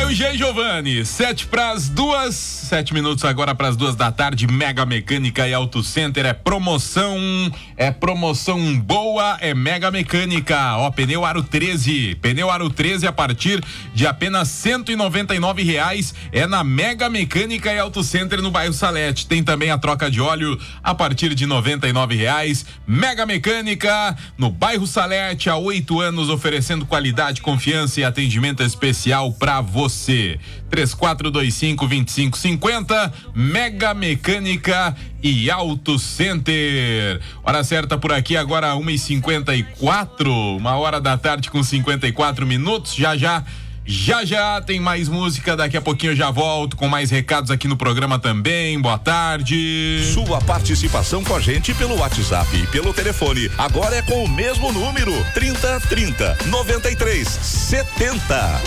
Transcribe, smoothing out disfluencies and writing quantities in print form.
Valeu, Jean Giovanni. 7 minutos agora para as 2 da tarde. Mega Mecânica e Auto Center é promoção boa, é Mega Mecânica. Ó, pneu Aro 13 a partir de apenas R$199 é na Mega Mecânica e Auto Center no bairro Salete. Tem também a troca de óleo a partir de R$99. Mega Mecânica no bairro Salete há 8 anos oferecendo qualidade, confiança e atendimento especial para você. 3425-2550 Mega Mecânica e Auto Center. Hora certa por aqui agora 1h54, 1h da tarde com 54 minutos. Já tem mais música, daqui a pouquinho eu já volto com mais recados aqui no programa também. Boa tarde. Sua participação com a gente pelo WhatsApp e pelo telefone agora é com o mesmo número, 3030-9370.